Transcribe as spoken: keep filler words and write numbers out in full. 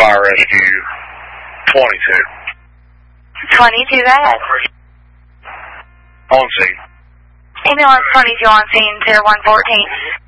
Fire Rescue twenty-two. twenty-two, go ahead. On scene. Ambulance twenty-two on scene, zero one fourteen.